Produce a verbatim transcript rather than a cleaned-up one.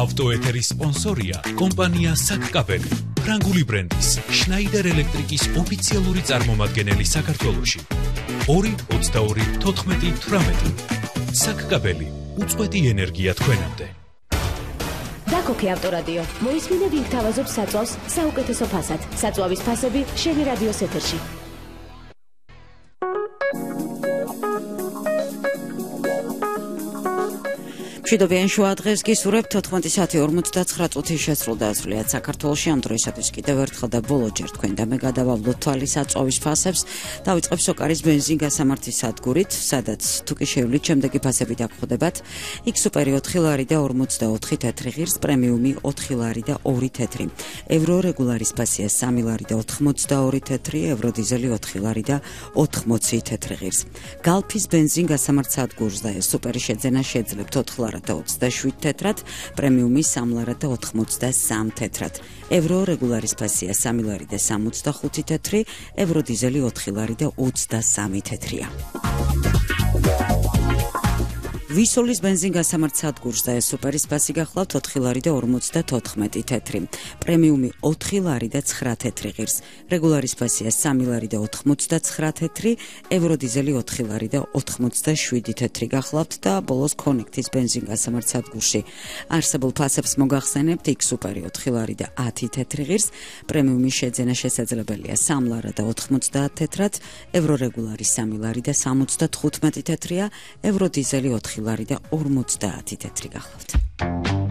ავტოეთერის სპონსორია კომპანია საკკაბელი, ფრანგული ბრენდის შნაიდერ ელექტრიკის ოფიციალური წარმომადგენელი საქართველოში. ორი ოცდაორი თოთხმეტი თვრამეტი. საკკაბელი, უწყვეტი ენერგია თქვენამდე. დაკოქე ავტორადიო. მოისმინე ვინ გთავაზობს საწვავს საუკეთესო ფასად. საწვავის ფასები შენი რადიოს ეთერში. მშვიდობიან შუა დღეს გისურვებთ თოთხმეტი საათი ორმოცდაცხრა წუთი შესრულდა ასრულიათ საქართველოში ამ დროისათვის კიდევ ერთხელ და ბოლოჯერ თქვენ და მე გადავავლოთ თვალის საწვავის ფასებს. დავიწყებ სოკარის ბენზინ გასამართის სადგურით, სადაც თუ კი შევლით შემდეგი ფასები დაგხვდებათ. იქ სუპერი ოთხი ლარი და ორმოცდაოთხი თეთრი ღირს, პრემიუმი ოთხი ლარი და ორი თეთრი. ევრო რეგულარის ფასია სამი ლარი და ოთხმოცდაორი თეთრი, ევრო დიზელი ოთხი ლარი და ოთხმოცი თეთრი ღირს. გალფის ბენზინ გასამართ სადგურს და ეს სუპერი შეძენა შეძლებთ ოთხ ლარად და ოცდაშვიდ თეთრად, პრემიუმი სამი ლარად და ოთხმოცდასამი თეთრად. ევრო რეგულარის ფასია სამი ლარი და სამოცდახუთი თეთრი, ევრო დიზელი ოთხი ლარი და ოცდასამი თეთრია. ვისოლის ბენზინ გასამართ სადგურს და ეს სუპერის ფასი გახლავთ ოთხი ლარი და ორმოცდათოთხმეტი თეთრი, პრემიუმი ოთხი ლარი და ცხრა თეთრი ღირს, რეგულარის ფასია სამი ლარი და ოთხმოცდაცხრა თეთრი, ევრო დიზელი ოთხი ლარი და ოთხმოცდაშვიდი თეთრი გახლავთ და ბოლოს კონექტის ბენზინ გასამართ სადგურში არსებულ ფასებს მოგახსენებთ. იქ სუპერი ოთხი ლარი და ათი თეთრი ღირს, პრემიუმი შეძენა შესაძლებელია სამი ლარი და ოთხმოცდაათი თეთრად, ევრო რეგულარი სამი ლარი და სამოცდათხუთმეტი თეთრია, ევრო დიზელი ოთხი ლარი და ორმოცდაათი თეთრი გახლავთ.